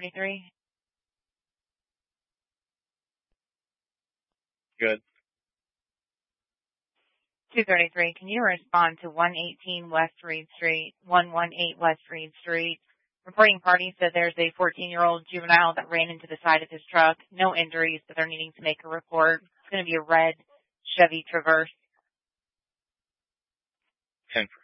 233. Good. 233, can you respond to 118 West Reed Street, 118 West Reed Street? Reporting party said there's a 14-year-old juvenile that ran into the side of his truck. No injuries, but they're needing to make a report. It's going to be a red Chevy Traverse. 10